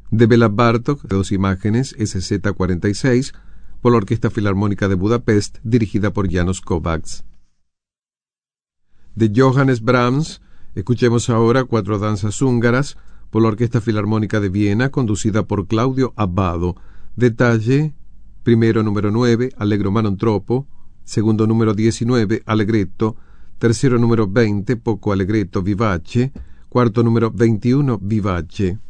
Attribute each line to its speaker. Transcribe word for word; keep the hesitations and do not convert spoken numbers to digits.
Speaker 1: de Bela Bartók, dos imágenes, S Z cuarenta y seis, por la Orquesta Filarmónica de Budapest, dirigida por János Kovács. De Johannes Brahms, escuchemos ahora cuatro danzas húngaras, por la Orquesta Filarmónica de Viena, conducida por Claudio Abbado. Detalle: primero número nueve, Allegro non troppo, segundo número diecinueve, Allegretto, tercero número veinte, poco allegretto vivace, cuarto número veintiuno, vivace.